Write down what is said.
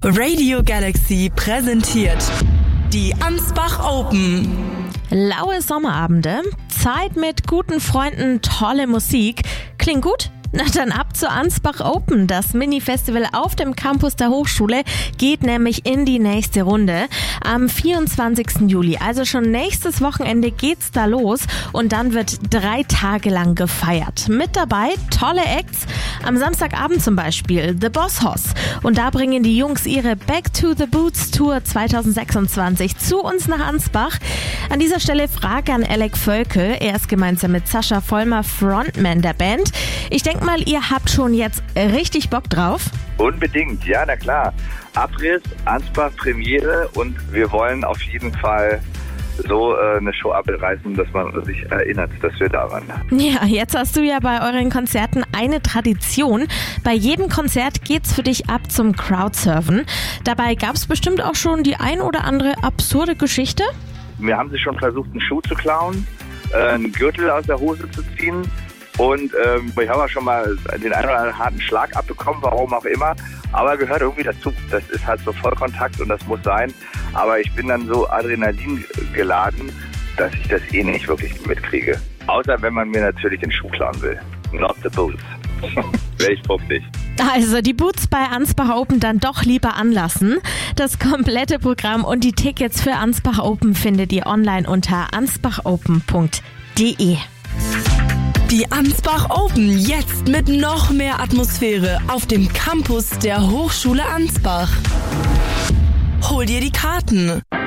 Radio Galaxy präsentiert die Ansbach Open. Laue Sommerabende, Zeit mit guten Freunden, tolle Musik. Klingt gut? Na dann ab zur Ansbach Open. Das Mini-Festival auf dem Campus der Hochschule geht nämlich in die nächste Runde. Am 24. Juli, also schon nächstes Wochenende, geht's da los und dann wird 3 Tage lang gefeiert. Mit dabei tolle Acts. Am Samstagabend zum Beispiel The Boss Hoss. Und da bringen die Jungs ihre Back to the Boots Tour 2026 zu uns nach Ansbach. An dieser Stelle Frage an Alec Völkel. Er ist gemeinsam mit Sascha Vollmer Frontman der Band. Ich denke mal, ihr habt schon jetzt richtig Bock drauf. Unbedingt, ja, na klar. Abriss, Ansbach, Premiere und wir wollen auf jeden Fall so eine Show abreißen, dass man sich erinnert, dass wir da waren. Ja, jetzt hast du ja bei euren Konzerten eine Tradition. Bei jedem Konzert geht's für dich ab zum Crowdsurfen. Dabei gab's bestimmt auch schon die ein oder andere absurde Geschichte. Wir haben sie schon versucht, einen Schuh zu klauen, einen Gürtel aus der Hose zu ziehen. Und ich habe auch schon mal den einen oder anderen harten Schlag abbekommen, warum auch immer. Aber gehört irgendwie dazu. Das ist halt so Vollkontakt und das muss sein. Aber ich bin dann so Adrenalin geladen, dass ich das eh nicht wirklich mitkriege. Außer wenn man mir natürlich den Schuh klauen will. Not the boots. Wäre ich fuchsig. Also die Boots bei Ansbach Open dann doch lieber anlassen. Das komplette Programm und die Tickets für Ansbach Open findet ihr online unter ansbachopen.de. Die Ansbach Open jetzt mit noch mehr Atmosphäre auf dem Campus der Hochschule Ansbach. Hol dir die Karten.